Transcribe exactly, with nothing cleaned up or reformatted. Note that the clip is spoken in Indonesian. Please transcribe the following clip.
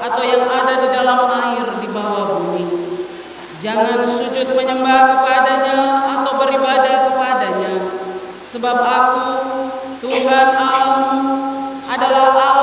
atau yang ada di dalam air di bawah bumi. Jangan sujud menyembah kepadanya atau beribadah kepadanya, sebab Aku, Tuhan Allahmu, adalah Allah